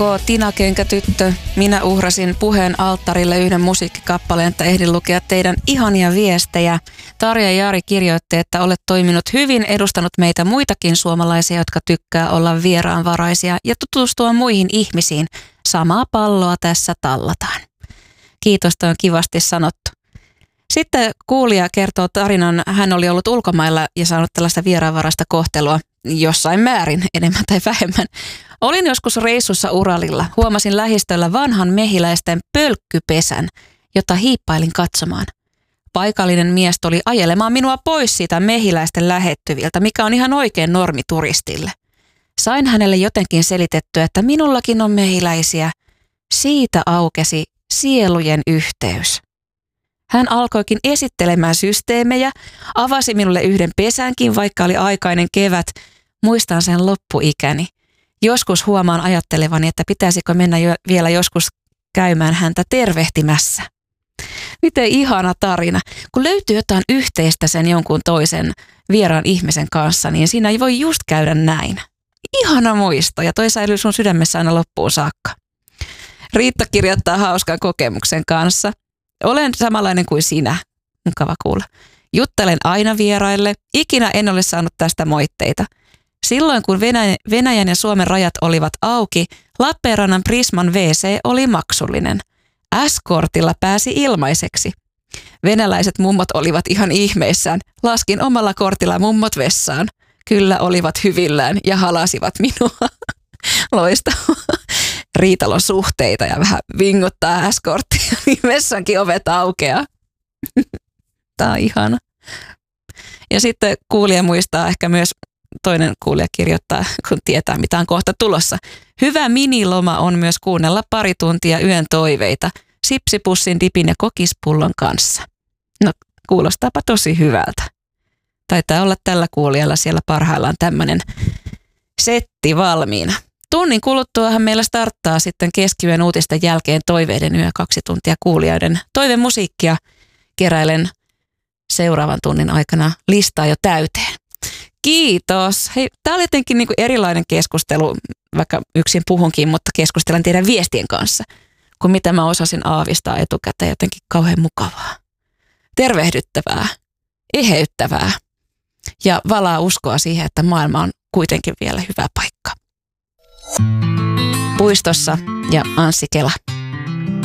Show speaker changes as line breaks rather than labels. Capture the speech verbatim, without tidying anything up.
Tina Kenkätyttö, minä uhrasin puheen alttarille yhden musiikkikappaleen, että ehdin lukea teidän ihania viestejä. Tarja Jari kirjoitti, että olet toiminut hyvin, edustanut meitä muitakin suomalaisia, jotka tykkää olla vieraanvaraisia ja tutustua muihin ihmisiin. Samaa palloa tässä tallataan. Kiitos, toi on kivasti sanottu. Sitten kuulija kertoo tarinan, hän oli ollut ulkomailla ja saanut tällaista vieraanvaraista kohtelua jossain määrin, enemmän tai vähemmän. Olin joskus reissussa Uralilla. Huomasin lähistöllä vanhan mehiläisten pölkkypesän, jota hiippailin katsomaan. Paikallinen mies tuli ajelemaan minua pois siitä mehiläisten lähettyviltä, mikä on ihan oikein normi turistille. Sain hänelle jotenkin selitettyä, että minullakin on mehiläisiä. Siitä aukesi sielujen yhteys. Hän alkoikin esittelemään systeemejä, avasi minulle yhden pesänkin, vaikka oli aikainen kevät. Muistan sen loppuikäni. Joskus huomaan ajattelevani, että pitäisikö mennä jo vielä joskus käymään häntä tervehtimässä. Miten ihana tarina. Kun löytyy jotain yhteistä sen jonkun toisen vieraan ihmisen kanssa, niin siinä ei voi just käydä näin. Ihana muisto ja toi säilyy sun sydämessä aina loppuun saakka. Riitta kirjoittaa hauskan kokemuksen kanssa. Olen samanlainen kuin sinä. Mukava kuulla. Juttelen aina vieraille. Ikinä en ole saanut tästä moitteita. Silloin kun Venäjän ja Suomen rajat olivat auki, Lappeenrannan Prisman W C oli maksullinen. S-kortilla pääsi ilmaiseksi. Venäläiset mummot olivat ihan ihmeissään. Laskin omalla kortilla mummot vessaan. Kyllä olivat hyvillään ja halasivat minua. Loistavaa. Riitalon suhteita ja vähän vinguttaa S-korttia, niin vessankin ovet aukeaa. Tämä on ihana. Ja sitten kuulija muistaa ehkä myös, toinen kuulija kirjoittaa, kun tietää mitä on kohta tulossa. Hyvä miniloma on myös kuunnella pari tuntia yön toiveita sipsipussin, dipin ja kokispullon kanssa. No kuulostaapa tosi hyvältä. Taitaa olla tällä kuulijalla siellä parhaillaan tämmöinen setti valmiina. Tunnin kuluttuahan meillä starttaa sitten keskiyön uutisten jälkeen toiveiden yö kaksi tuntia kuulijoiden toivemusiikkia. Keräilen seuraavan tunnin aikana listaa jo täyteen. Kiitos. Hei, tää oli jotenkin niinku erilainen keskustelu, vaikka yksin puhunkin, mutta keskustelen teidän viestien kanssa, kuin mitä mä osasin aavistaa etukäteen. Jotenkin kauhean mukavaa, tervehdyttävää, eheyttävää ja valaa uskoa siihen, että maailma on kuitenkin vielä hyvä paikka. Puistossa ja Anssi Kela.